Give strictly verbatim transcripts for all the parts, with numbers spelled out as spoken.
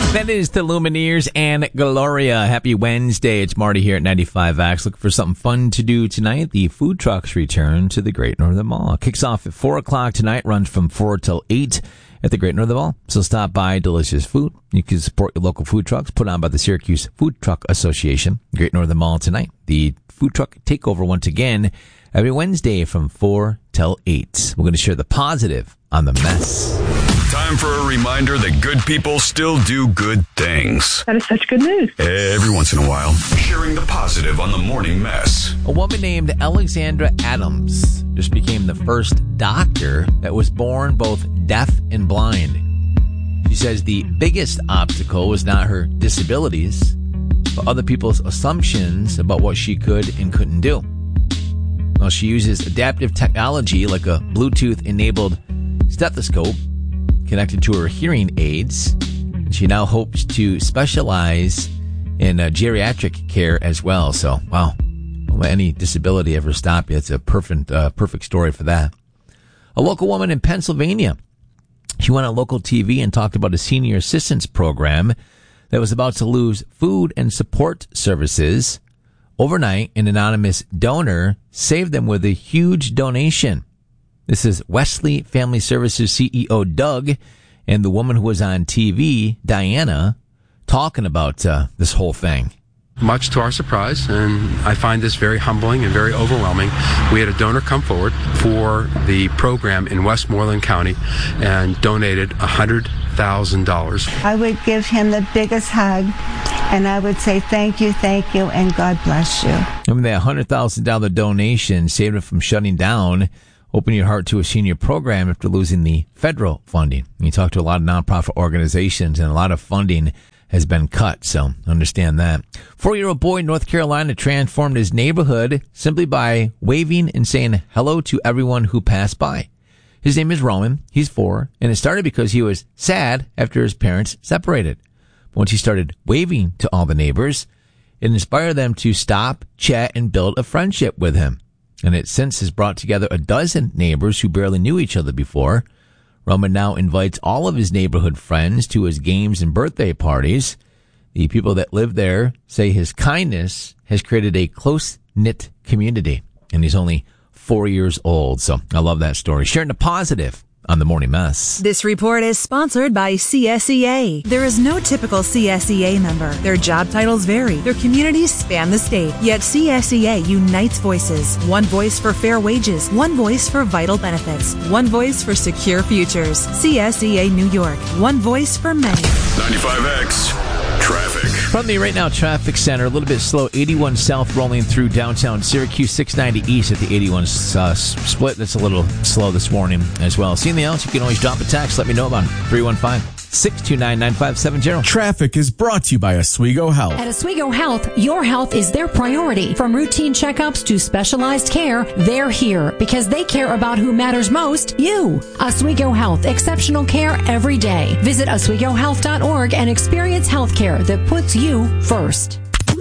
That is the Lumineers and Gloria. Happy Wednesday. It's Marty here at ninety-five X. Looking for something fun to do tonight. The food trucks return to the Great Northern Mall. Kicks off at four o'clock tonight, runs from four till eight at the Great Northern Mall. So stop by. Delicious food. You can support your local food trucks put on by the Syracuse Food Truck Association. Great Northern Mall tonight. The food truck takeover once again every Wednesday from four till eight. We're going to share the positive on the mess. Time for a reminder that good people still do good things. That is such good news. Every once in a while, sharing the positive on the morning mess. A woman named Alexandra Adams just became the first doctor that was born both deaf and blind. She says the biggest obstacle was not her disabilities, but other people's assumptions about what she could and couldn't do. Well, she uses adaptive technology like a Bluetooth-enabled stethoscope connected to her hearing aids. She now hopes to specialize in uh, geriatric care as well. So, wow, don't let any disability ever stop you. It's a perfect, uh, perfect story for that. A local woman in Pennsylvania, she went on local T V and talked about a senior assistance program that was about to lose food and support services. Overnight, an anonymous donor saved them with a huge donation. This is Wesley Family Services C E O Doug and the woman who was on T V, Diana, talking about uh, this whole thing. Much to our surprise, and I find this very humbling and very overwhelming, we had a donor come forward for the program in Westmoreland County and donated one hundred thousand dollars. I would give him the biggest hug, and I would say thank you, thank you, and God bless you. I mean, that one hundred thousand dollars donation saved him from shutting down. Open your heart to a senior program after losing the federal funding. You talk to a lot of nonprofit organizations, and a lot of funding has been cut, so understand that. Four-year-old boy in North Carolina transformed his neighborhood simply by waving and saying hello to everyone who passed by. His name is Roman. He's four, and it started because he was sad after his parents separated. But once he started waving to all the neighbors, it inspired them to stop, chat, and build a friendship with him. And it since has brought together a dozen neighbors who barely knew each other before. Roman now invites all of his neighborhood friends to his games and birthday parties. The people that live there say his kindness has created a close-knit community. And he's only four years old. So I love that story. Sharing the positive on the Morning Mess. This report is sponsored by C S E A. There is no typical C S E A member. Their job titles vary. Their communities span the state. Yet C S E A unites voices. One voice for fair wages. One voice for vital benefits. One voice for secure futures. C S E A New York. One voice for many. ninety-five X Traffic. From the Right Now Traffic Center, a little bit slow. eighty-one South rolling through downtown Syracuse, six ninety East at the eighty-one uh, split. That's a little slow this morning as well. See anything else? You can always drop a text. Let me know about it. three one five, six two nine, nine five seven zero. Traffic is brought to you by Oswego Health. At Oswego Health, your health is their priority. From routine checkups to specialized care, they're here because they care about who matters most, you. Oswego Health, exceptional care every day. Visit oswego health dot org and experience health care that puts you first.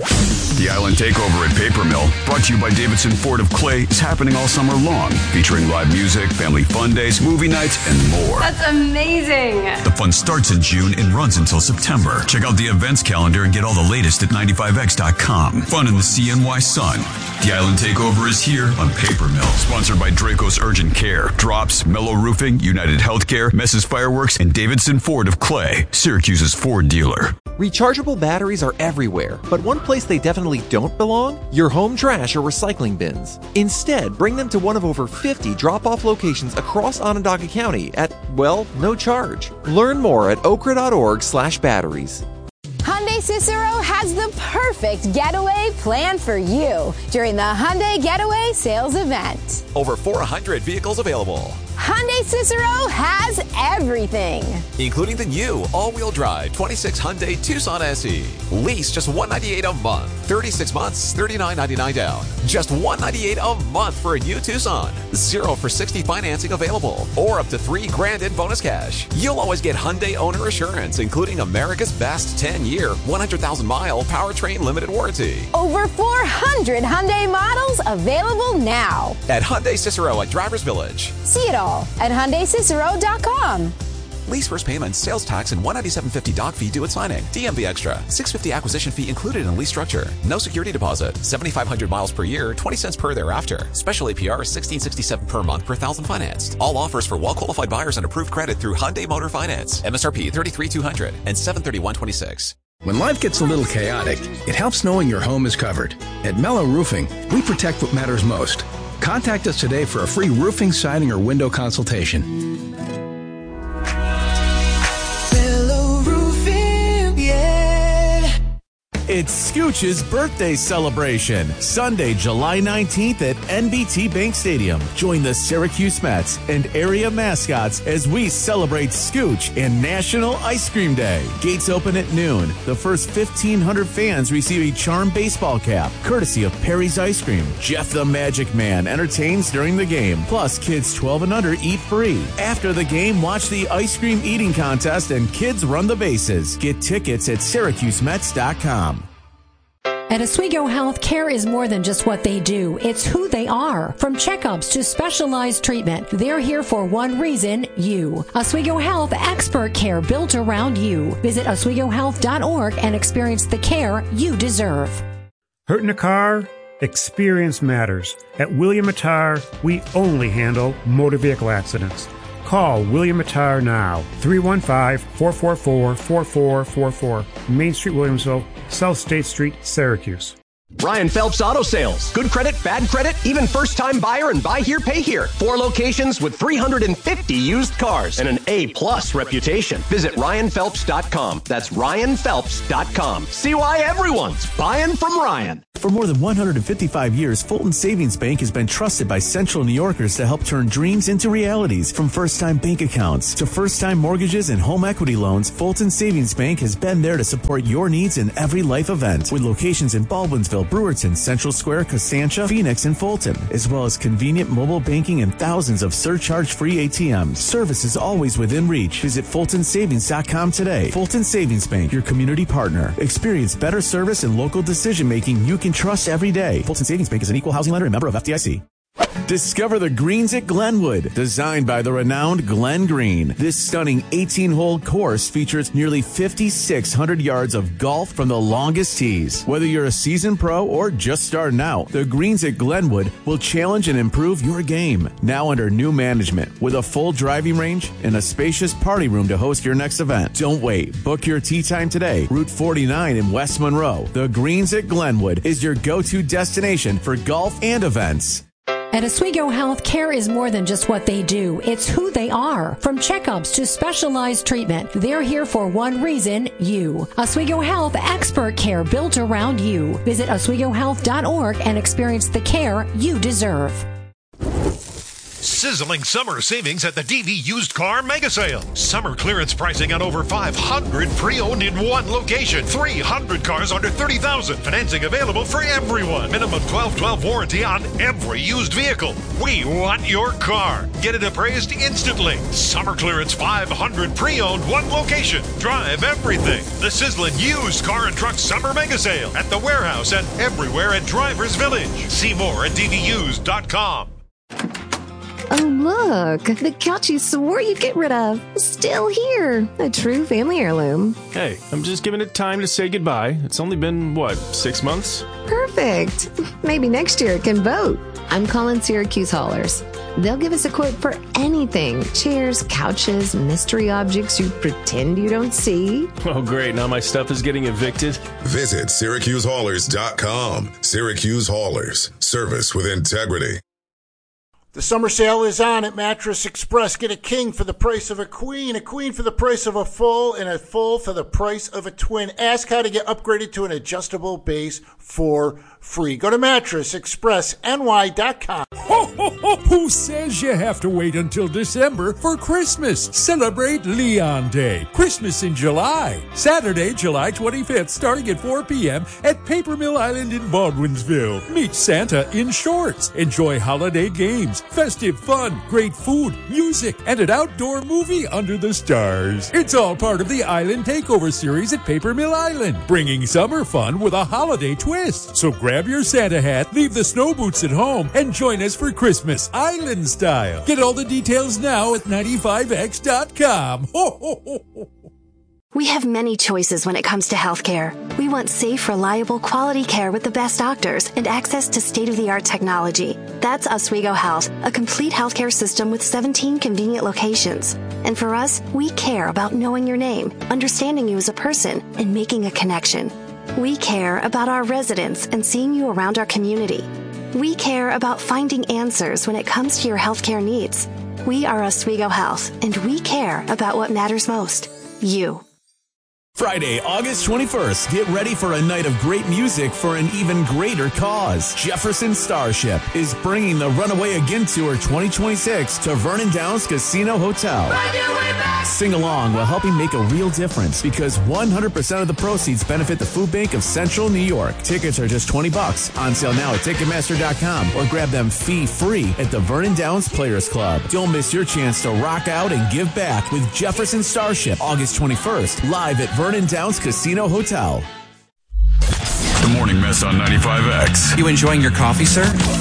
The Island Takeover at Paper Mill, brought to you by Davidson Ford of Clay, is happening all summer long, featuring live music, family fun days, movie nights, and more. That's amazing. The fun starts in June and runs until September. Check out the events calendar and get all the latest at ninety-five X dot com. Fun in the C N Y sun. The Island Takeover is here on Paper Mill. Sponsored by Draco's Urgent Care, Drops, Mellow Roofing, United Healthcare, Messes Fireworks, and Davidson Ford of Clay, Syracuse's Ford dealer. Rechargeable batteries are everywhere, but one place they definitely don't belong? Your home trash or recycling bins. Instead, bring them to one of over fifty drop-off locations across Onondaga County at, well, no charge. Learn more at okra dot org slash batteries. Hyundai Cicero has the perfect getaway planned for you during the Hyundai Getaway Sales Event. Over four hundred vehicles available. Hyundai Cicero has everything, including the new all-wheel drive twenty-six Hyundai Tucson S E. Lease just one hundred ninety-eight dollars a month, thirty-six months, thirty-nine ninety-nine down. Just one hundred ninety-eight dollars a month for a new Tucson. Zero for sixty financing available, or up to three grand in bonus cash. You'll always get Hyundai owner assurance, including America's best ten-year, one hundred thousand mile powertrain limited warranty. Over four hundred Hyundai models available now at Hyundai Cicero at Drivers Village. See it all at Hyundai Cicero dot com. Lease first payment, sales tax, and one hundred ninety-seven dollars and fifty cents doc fee due at signing. D M V Extra. six hundred fifty dollars acquisition fee included in lease structure. No security deposit. seventy-five hundred miles per year, twenty cents per thereafter. Special A P R is sixteen sixty-seven per month per thousand financed. All offers for well-qualified buyers and approved credit through Hyundai Motor Finance. M S R P thirty-three thousand two hundred dollars and seven thirty-one twenty-six. When life gets a little chaotic, it helps knowing your home is covered. At Mellow Roofing, we protect what matters most. Contact us today for a free roofing, siding, or window consultation. Mellow Roofing, yeah. It's Scooch's birthday celebration, Sunday, July nineteenth at N B T Bank Stadium. Join the Syracuse Mets and area mascots as we celebrate Scooch and National Ice Cream Day. Gates open at noon. The first fifteen hundred fans receive a Charm baseball cap, courtesy of Perry's Ice Cream. Jeff the Magic Man entertains during the game. Plus, kids twelve and under eat free. After the game, watch the ice cream eating contest and kids run the bases. Get tickets at Syracuse Mets dot com. At Oswego Health, care is more than just what they do. It's who they are. From checkups to specialized treatment, they're here for one reason, you. Oswego Health, expert care built around you. Visit Oswego Health dot org and experience the care you deserve. Hurt in a car? Experience matters. At William Attar, we only handle motor vehicle accidents. Call William Attar now, three one five, four four four, four four four four, Main Street, Williamsville, South State Street, Syracuse. Ryan Phelps Auto Sales. Good credit, bad credit, even first-time buyer and buy here, pay here. Four locations with three hundred fifty used cars and an A-plus reputation. Visit Ryan Phelps dot com. That's Ryan Phelps dot com. See why everyone's buying from Ryan. For more than one hundred fifty-five years, Fulton Savings Bank has been trusted by Central New Yorkers to help turn dreams into realities. From first-time bank accounts to first-time mortgages and home equity loans, Fulton Savings Bank has been there to support your needs in every life event. With locations in Baldwinsville, Brewerton, Central Square, Kasancha, Phoenix, and Fulton, as well as convenient mobile banking and thousands of surcharge-free A T Ms. Service is always within reach. Visit Fulton Savings dot com today. Fulton Savings Bank, your community partner. Experience better service and local decision-making you can trust every day. Fulton Savings Bank is an equal housing lender and member of F D I C. Discover the greens at Glenwood, designed by the renowned Glenn Green. This stunning eighteen-hole course features nearly fifty-six hundred yards of golf from the longest tees. Whether you're a seasoned pro or just starting out, the greens at Glenwood will challenge and improve your game. Now under new management, with a full driving range and a spacious party room to host your next event. Don't wait. Book your tee time today. Route forty-nine in West Monroe. The greens at Glenwood is your go-to destination for golf and events. At Oswego Health, care is more than just what they do. It's who they are. From checkups to specialized treatment, they're here for one reason, you. Oswego Health, expert care built around you. Visit Oswego Health dot org and experience the care you deserve. Sizzling summer savings at the D V Used Car Mega Sale. Summer clearance pricing on over five hundred pre-owned in one location. three hundred cars under thirty thousand dollars. Financing available for everyone. Minimum twelve twelve warranty on every used vehicle. We want your car. Get it appraised instantly. Summer clearance five hundred pre-owned, one location. Drive everything. The sizzling Used Car and Truck Summer Mega Sale at the warehouse and everywhere at Drivers Village. See more at D V used dot com. Oh, look, the couch you swore you'd get rid of is still here. A true family heirloom. Hey, I'm just giving it time to say goodbye. It's only been, what, six months? Perfect. Maybe next year it can vote. I'm calling Syracuse Haulers. They'll give us a quote for anything. Chairs, couches, mystery objects you pretend you don't see. Oh, great. Now my stuff is getting evicted. Visit Syracuse Haulers dot com. Syracuse Haulers. Service with integrity. The summer sale is on at Mattress Express. Get a king for the price of a queen, a queen for the price of a full, and a full for the price of a twin. Ask how to get upgraded to an adjustable base for free. Go to Mattress Express N Y dot com. Ho, ho, ho. Who says you have to wait until December for Christmas? Celebrate Leon Day. Christmas in July. Saturday, July twenty-fifth, starting at four p.m. at Paper Mill Island in Baldwinsville. Meet Santa in shorts. Enjoy holiday games, festive fun, great food, music, and an outdoor movie under the stars. It's all part of the Island Takeover series at Paper Mill Island, bringing summer fun with a holiday twist. So grab your Santa hat, leave the snow boots at home, and join us for Christmas Island style. Get all the details now at ninety-five X dot com. Ho, ho, ho, ho. We have many choices when it comes to healthcare. We want safe, reliable, quality care with the best doctors and access to state-of-the-art technology. That's Oswego Health, a complete healthcare system with seventeen convenient locations. And for us, we care about knowing your name, understanding you as a person, and making a connection. We care about our residents and seeing you around our community. We care about finding answers when it comes to your healthcare needs. We are Oswego Health, and we care about what matters most, you. Friday, August twenty-first. Get ready for a night of great music for an even greater cause. Jefferson Starship is bringing the Runaway Again Tour twenty twenty-six to Vernon Downs Casino Hotel. Sing along while helping make a real difference because one hundred percent of the proceeds benefit the Food Bank of Central New York. Tickets are just twenty bucks. On sale now at Ticketmaster dot com or grab them fee-free at the Vernon Downs Players Club. Don't miss your chance to rock out and give back with Jefferson Starship, August twenty-first, live at Vernon Downs Casino Hotel. The Morning Mess on ninety-five X. You enjoying your coffee, sir?